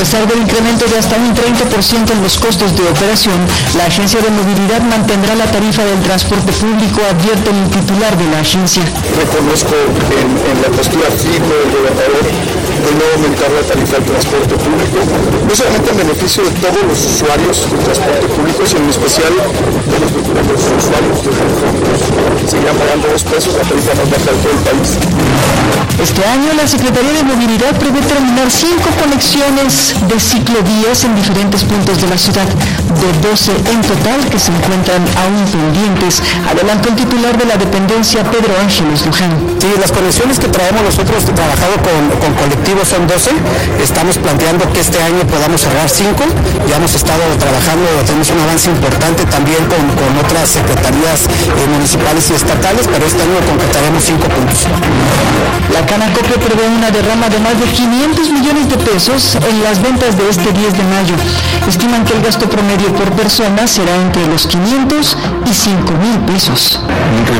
pesar del incremento de hasta un 30% en los costos de operación, la Agencia de Movilidad mantendrá la tarifa del transporte público, advierte el titular de la agencia. Reconozco en la postura firme del gobernador de no aumentar la tarifa del transporte público, no solamente en beneficio de todos los usuarios del transporte público, sino en especial de los usuarios de que seguirán pagando 2 pesos, la tarifa más baja de todo el país. Este año la Secretaría de Movilidad prevé terminar 5 conexiones de ciclovías en diferentes puntos de la ciudad, de 12 en total que se encuentran aún pendientes. Adelantó el titular de la dependencia, Pedro Ángeles Luján. Sí, las conexiones que traemos nosotros trabajado con colectivos son 12. Estamos planteando que este año podamos cerrar 5. Ya hemos estado trabajando, tenemos un avance importante también con otras secretarías municipales y estatales, pero este año concretaremos 5 puntos. La Canacope prevé una derrama de más de 500 millones de pesos en las ventas de este 10 de mayo. Estiman que el gasto promedio por persona será entre los 500 y 5,000 pesos.